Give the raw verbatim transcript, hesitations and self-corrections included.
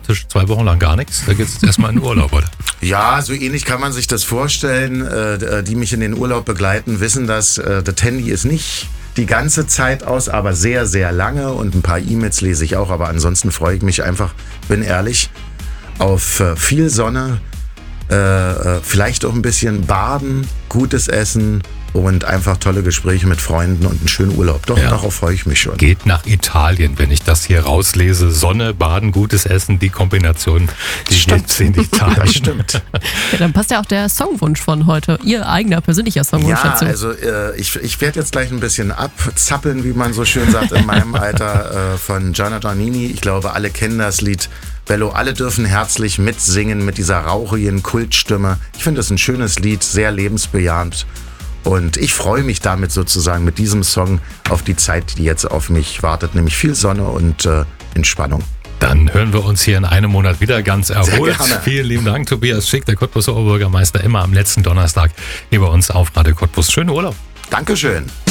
Schreibtisch zwei Wochen lang gar nichts. Da geht es jetzt erstmal in den Urlaub, oder? Ja, so ähnlich kann man sich das vorstellen. Äh, die mich in den Urlaub begleiten, wissen das. Äh, das Handy ist nicht die ganze Zeit aus, aber sehr, sehr lange. Und ein paar E-Mails lese ich auch. Aber ansonsten freue ich mich einfach, bin ehrlich, auf äh, viel Sonne, äh, äh, vielleicht auch ein bisschen Baden, gutes Essen und einfach tolle Gespräche mit Freunden und einen schönen Urlaub. Doch, Ja. darauf freue ich mich schon. Geht nach Italien, wenn ich das hier rauslese. Sonne, Baden, gutes Essen, die Kombination, die gibt's in Italien. Das stimmt. Ja, dann passt ja auch der Songwunsch von heute. Ihr eigener persönlicher Songwunsch Ja, dazu. also äh, ich, ich werde jetzt gleich ein bisschen abzappeln, wie man so schön sagt, in meinem Alter äh, von Gianna Giannini. Ich glaube, alle kennen das Lied Bello. Alle dürfen herzlich mitsingen mit dieser rauchigen Kultstimme. Ich finde es ein schönes Lied, sehr lebensbejahend. Und ich freue mich damit sozusagen mit diesem Song auf die Zeit, die jetzt auf mich wartet, nämlich viel Sonne und äh, Entspannung. Dann hören wir uns hier in einem Monat wieder ganz erholt. gerne. Vielen lieben Dank, Tobias Schick, der Cottbuser Oberbürgermeister, immer am letzten Donnerstag hier bei uns auf Radio Cottbus. Schönen Urlaub. Dankeschön.